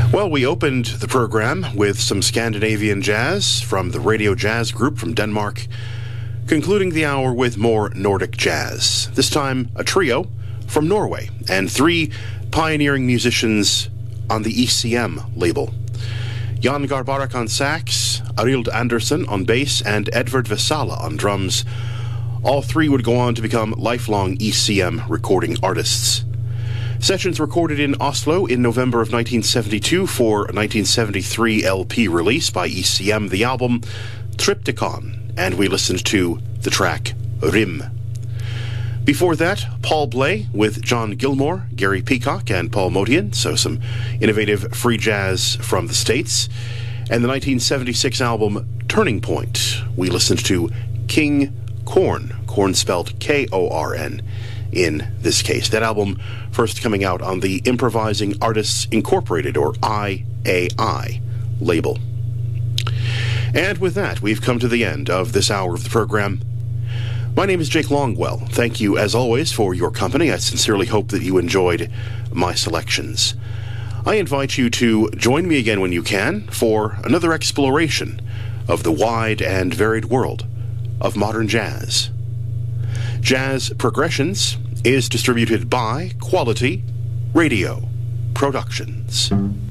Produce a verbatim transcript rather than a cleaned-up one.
Well, we opened the program with some Scandinavian jazz from the Radio Jazz Group from Denmark, concluding the hour with more Nordic jazz. This time, a trio from Norway and three pioneering musicians on the E C M label. Jan Garbarek on sax, Arild Andersen on bass, and Edvard Vesala on drums. All three would go on to become lifelong E C M recording artists. Sessions recorded in Oslo in November of nineteen seventy-two for a nineteen seventy-three L P release by E C M, the album Triptychon, and we listened to the track Rim. Before that, Paul Bley with John Gilmore, Gary Peacock, and Paul Motian, so some innovative free jazz from the States. And the nineteen seventy-six album Turning Point, we listened to King Korn, Korn spelled K O R N in this case. That album first coming out on the Improvising Artists Incorporated, or I A I, label. And with that, we've come to the end of this hour of the program. My name is Jake Longwell. Thank you, as always, for your company. I sincerely hope that you enjoyed my selections. I invite you to join me again when you can for another exploration of the wide and varied world of modern jazz. Jazz Progressions is distributed by Quality Radio Productions.